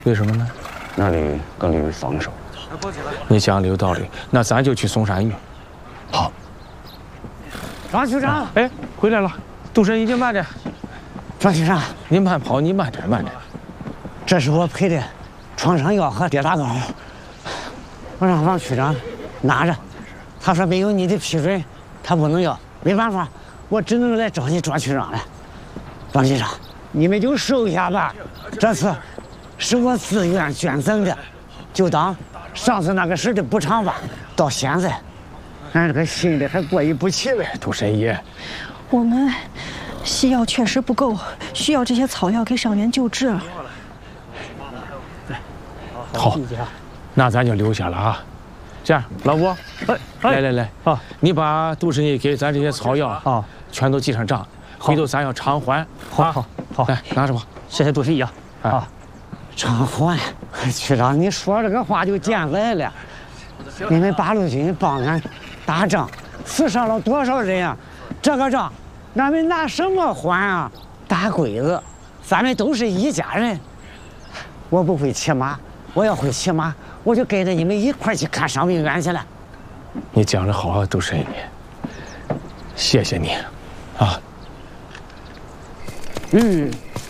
为什么呢？ 那里跟李玉防守。 你讲的有道理，那咱就去松山峪。 好。 张局长， 哎，回来了。杜神医，你慢点。 张局长， 你慢跑，你慢点，慢点。 这是我配的创伤药和跌打膏，我让王区长拿着。他说没有你的批准，他不能要。没办法，我只能来找你庄区长了。张局长，你们就收下吧，这次是我自愿捐赠的，就当上次那个事的补偿吧。到现在，俺这个心里还过意不去呗。 杜神医， 我们西药确实不够，需要这些草药给伤员救治。 好，那咱就留下了啊。这样，老吴，来， 啊， 你把杜神医给咱这些草药啊， 全都记上账，回头咱要偿还。 好， 来拿着吧。 谢谢杜神医啊。啊，偿还，区长，你说这个话就见外了。你们八路军帮俺打仗，死伤了多少人啊？这个账，俺们拿什么还啊？打鬼子，咱们都是一家人。我不会骑马，我要会骑马，我就跟着你们一块去看伤病员去了。 你讲得好啊，杜神医，谢谢你，啊。